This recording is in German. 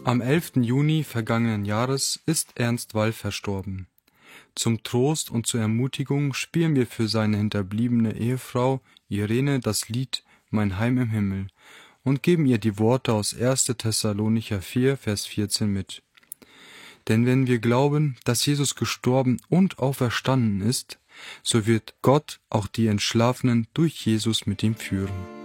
Am 11. Juni vergangenen Jahres ist Ernst Wall verstorben. Zum Trost und zur Ermutigung spielen wir für seine hinterbliebene Ehefrau Irene das Lied Mein Heim im Himmel und geben ihr die Worte aus 1. Thessalonicher 4, Vers 14 mit. Denn wenn wir glauben, dass Jesus gestorben und auferstanden ist, so wird Gott auch die Entschlafenen durch Jesus mit ihm führen.